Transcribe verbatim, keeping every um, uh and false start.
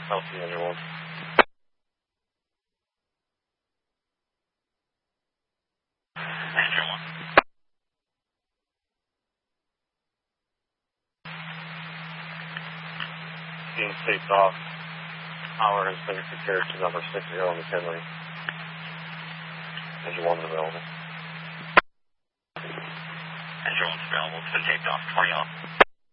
Healthy Engine one. Engine one. Being taped off. Power has been secured to number six zero on the Kinley. Engine one is available. Engine one's available. It's been taped off. twenty off.